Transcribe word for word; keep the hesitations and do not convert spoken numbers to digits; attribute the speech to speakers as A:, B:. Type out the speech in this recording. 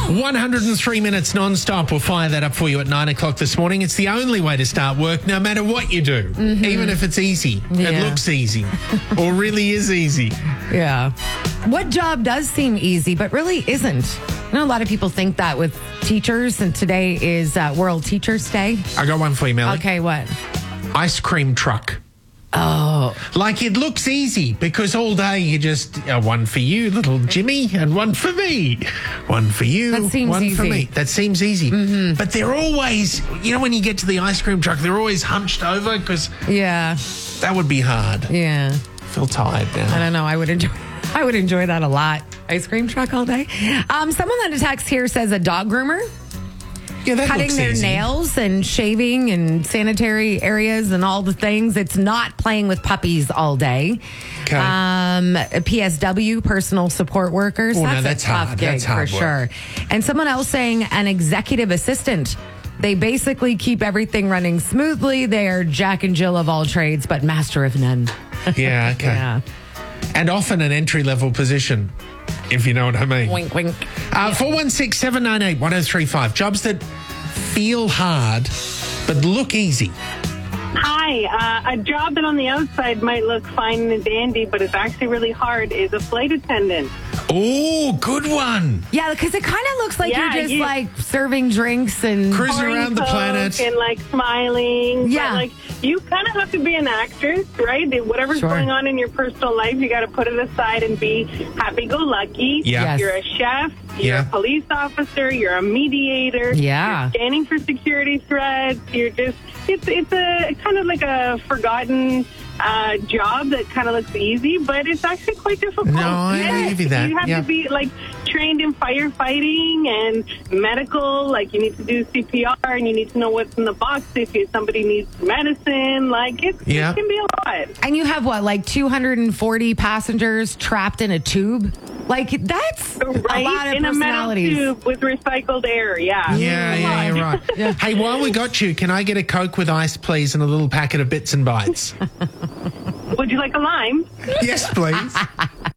A: one hundred three minutes non-stop. We'll fire that up for you at nine o'clock this morning. It's the only way to start work, no matter what you do, mm-hmm. even if it's easy.
B: Yeah.
A: It looks easy or really is easy.
B: Yeah. What job does seem easy, but really isn't? I know a lot of people think that with teachers, and today is uh, World Teachers Day.
A: I got one for you, Melly.
B: Okay, what?
A: Ice cream truck.
B: Oh.
A: Like it looks easy because all day you just, uh, one for you, little Jimmy, and one for me. One for you,
B: That seems
A: one
B: easy.
A: for me. That seems easy.
B: Mm-hmm.
A: But they're always, you know, when you get to the ice cream truck, they're always hunched over because
B: Yeah.
A: that would be hard.
B: Yeah.
A: I feel tired now.
B: I don't know. I would enjoy I would enjoy that a lot. Ice cream truck all day. Um, someone on the text here says a dog groomer.
A: Yeah, that
B: Cutting
A: looks
B: their
A: easy.
B: nails and shaving and sanitary areas and all the things. It's not playing with puppies all day.
A: Okay.
B: Um, P S W, personal support workers.
A: Oh, no,
B: that's,
A: that's
B: a tough
A: hard.
B: gig
A: That's hard
B: for
A: work.
B: sure. And someone else saying an executive assistant. They basically keep everything running smoothly. They are Jack and Jill of all trades, but master of none.
A: Yeah, okay.
B: Yeah.
A: And often an entry-level position, if you know what I mean.
B: Wink, wink.
A: Uh, four one six, seven nine eight, one oh three five. Jobs that feel hard but look easy.
C: Hi, uh, a job that on the outside might look fine and dandy, but it's actually really hard is a flight attendant.
A: Oh, good one.
B: Yeah, because it kind of looks like
C: Yeah,
B: you're just
C: you-
B: like serving drinks and
A: Cruising
C: Pouring
A: around the
C: Coke
A: planet.
C: and like smiling.
B: Yeah.
C: But, like you kind of have to be an actress, right? That Whatever's
B: Sure.
C: going on in your personal life, you got to put it aside and be happy-go-lucky.
A: Yeah.
B: Yes.
C: You're a chef. You're
A: Yeah.
C: a police officer. You're a mediator.
B: Yeah.
C: You're standing for security threats. You're just it's it's a kind of like a forgotten uh, job that kind of looks easy, but it's actually quite difficult.
A: No, I
C: Yeah.
A: give you that.
C: You have
A: Yeah.
C: to be like trained in firefighting and medical. Like you need to do C P R and you need to know what's in the box if you, somebody needs medicine. Like it,
A: Yeah.
C: it can be a lot.
B: And you have what, like two hundred forty passengers trapped in a tube? Like, that's
C: Right?
B: a lot of
C: in a metal
B: personalities.
C: tube with recycled air. Yeah.
A: Yeah,
C: It's a
A: yeah,
C: lot.
A: you're right.
B: Yeah.
A: Hey, while we got you, can I get a Coke with ice, please, and a little packet of Bits and Bites?
C: Would you like a lime?
A: Yes, please.